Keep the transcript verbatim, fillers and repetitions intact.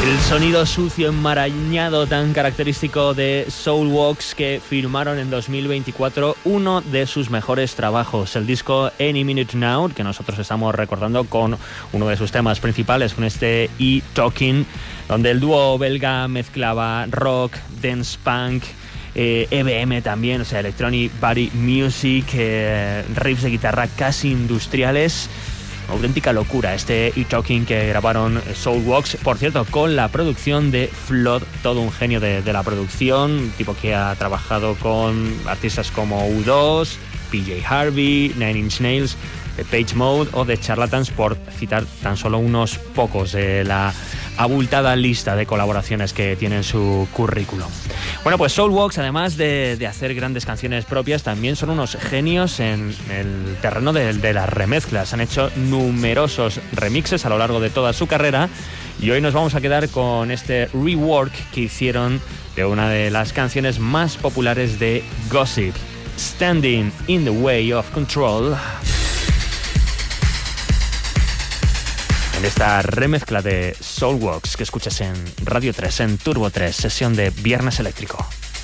El sonido sucio, enmarañado, tan característico de Soulworks, que firmaron en dos mil veinticuatro uno de sus mejores trabajos, el disco Any Minute Now, que nosotros estamos recordando con uno de sus temas principales, con este E-Talking, donde el dúo belga mezclaba rock, dance punk, eh, E B M también, o sea, electronic body music, eh, riffs de guitarra casi industriales. Auténtica locura este E-Talking que grabaron Soulworks, por cierto, con la producción de Flood, todo un genio de, de la producción, tipo que ha trabajado con artistas como U dos, P J Harvey, Nine Inch Nails, The Page Mode o The Charlatans, por citar tan solo unos pocos de la abultada lista de colaboraciones que tiene en su currículum. Bueno, pues Soulworks, además de, de hacer grandes canciones propias, también son unos genios en el terreno de, de las remezclas. Han hecho numerosos remixes a lo largo de toda su carrera y hoy nos vamos a quedar con este rework que hicieron de una de las canciones más populares de Gossip, Standing in the Way of Control. En esta remezcla de Soulworks que escuchas en Radio tres, en Turbo tres, sesión de Viernes Eléctrico.